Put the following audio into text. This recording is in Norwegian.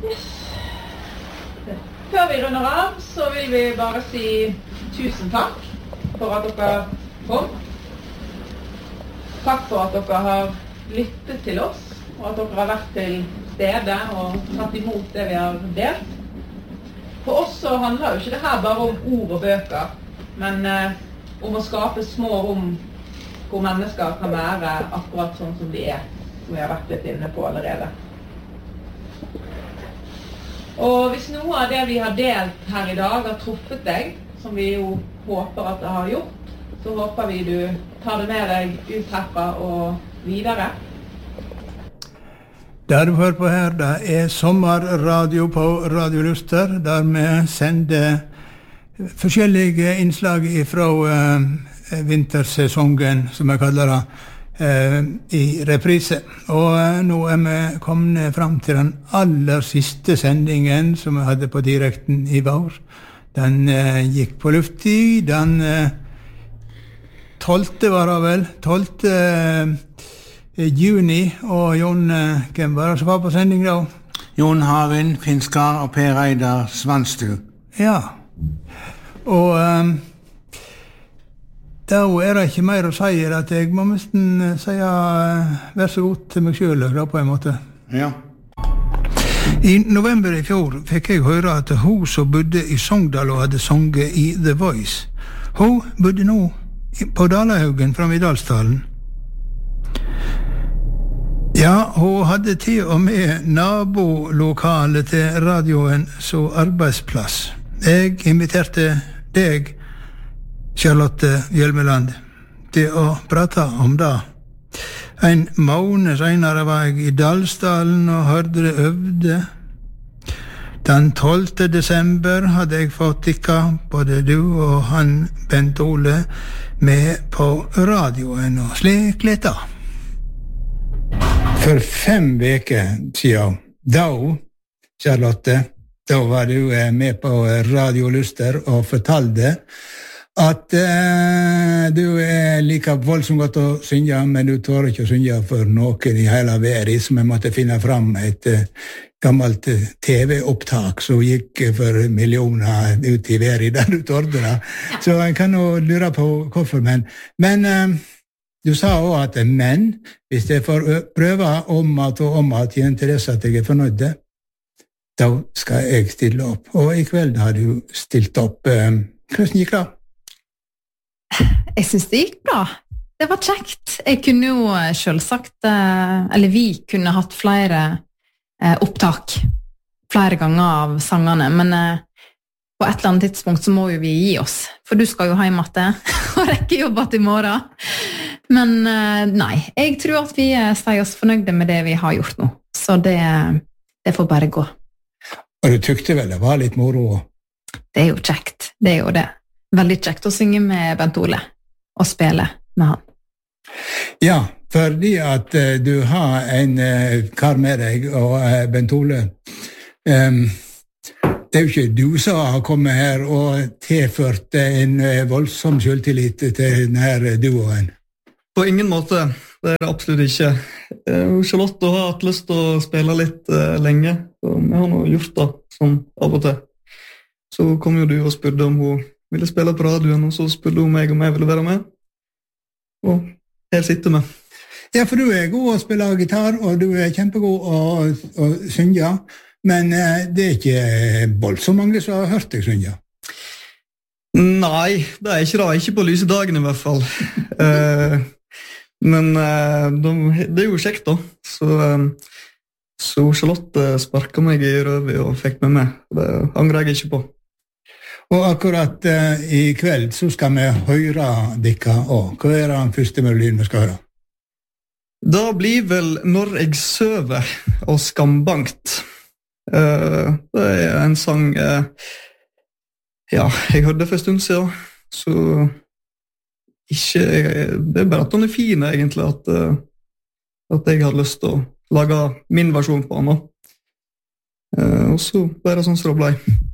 Før vi runder av, så vil vi bare si tusen takk for at dere kom. Takk for at dere har lyttet til oss, og at dere har vært til stede og tatt imot det vi har delt. For oss så handler jo ikke det her bare om ord og bøker, men om å skape små rom hvor mennesker kan være akkurat sånn som de som vi har vært litt inne på allerede. Og hvis noe av det vi har delt her i dag har truffet deg, som vi jo håper at det har gjort, så håper vi du tar det med deg ut herfra og videre. Det du hører på her, det sommerradio på Radio Luster, der vi sender forskjellige innslag fra vintersesongen, som jeg kaller det, i reprise. Og nå vi kommet fram til den aller siste sendingen som vi hadde på direkten i vår. Den gikk på luft i, den 12. var det vel, 12. Juni, og Jon, hvem var det som var på sending da? Jon Havind, Finskar og Per Eidar Svanstu. Ja, og da det ikke mer å si at jeg må nesten si vær så god til meg selv, da på en måte. Ja. I november i fjor fikk jeg høre at hun som bodde i Sogndal og hadde sunget i The Voice, hun bodde nå på Dalahaugen fra Midalsdalen. Ja, hun hadde til og med nabolokalet til radioen som arbeidsplass. Jeg inviterte deg, Charlotte Hjelmeland, til å prate om det. En måned senere var jeg i Dalsdalen og hørte det øvde. Den 12. desember hadde jeg fått dikka, både du og han Bent Ole, med på radioen, og slik litt da. For 5 veker siden, da, Charlotte, da var du med på Radio Luster og fortalte at du like voldsomt godt å synge, men du tør ikke å synge for noen i hele verden, så vi måtte finne fram et gammelt TV-opptak som gikk for millioner ut i verden der du tørte det. Så jeg kan jo lure på hvorfor, men du sa også at hvis jeg får prøve om at i interesse at jeg fornøyde, da skal jeg stille opp. Og i kveld har du stilt opp. Hvordan gikk det? Jeg synes det gikk bra. Det var kjekt. Jeg kunne jo selvsagt, eller vi kunne hatt flere opptak flere ganger av sangene, men på et eller annet tidspunkt så må jo vi gi oss, for du skal jo hjem etter og rekke jobbet i morgen. Men nei, jeg tror at vi sier oss fornøyde med det vi har gjort nå, så det får bare gå. Og du tykte vel det var litt moro? Det jo kjekt, det jo det. Veldig kjekt å synge med Bent Ole og spille med han. Ja, fordi at du har en kar med deg, og Bent Ole, det jo ikke du som har kommet her og tilført en voldsom selvtillit til denne duoen. På ingen måte, det det absolutt ikke. Charlotte har hatt lyst til å spille litt lenge, og vi har nå gjort det sånn av og til. Så kom jo du og spurte om hun ville spille på radioen, og så spurte hun meg om jeg ville være med. Og her sitter vi. Ja, for du god å spille gitar, og du kjempegod å synge, men det ikke voldsomt mange som har hørt deg synge. Nei, det ikke det. Ikke på lyse dagen i hvert fall. Men det jo kjekt da. Så Charlotte sparket meg i røvet og fikk meg med. Det angrer jeg ikke på. Og akkurat i kveld så skal vi høre dere også. Hva den første melodien vi skal høre? Det blir vel Når jeg søver og Skambankt. Det en sang jeg hørte for en stund siden, så ikke, det bare at den fin egentlig, at jeg hadde lyst til å lage min versjon på den. Og så bare sånn som det ble.